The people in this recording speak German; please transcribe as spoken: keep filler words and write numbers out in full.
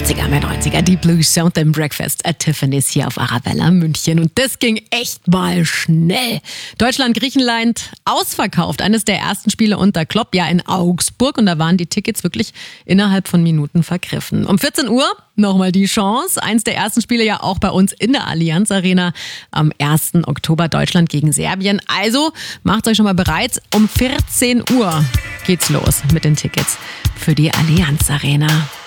achtziger, mehr neunziger, Deep Blue Sound and Breakfast at Tiffany's hier auf Arabella München. Und das ging echt mal schnell. Deutschland-Griechenland ausverkauft. Eines der ersten Spiele unter Klopp, ja in Augsburg. Und da waren die Tickets wirklich innerhalb von Minuten vergriffen. Um vierzehn Uhr nochmal die Chance. Eins der ersten Spiele ja auch bei uns in der Allianz Arena am ersten Oktober, Deutschland gegen Serbien. Also macht euch schon mal bereit. Um vierzehn Uhr geht's los mit den Tickets für die Allianz Arena.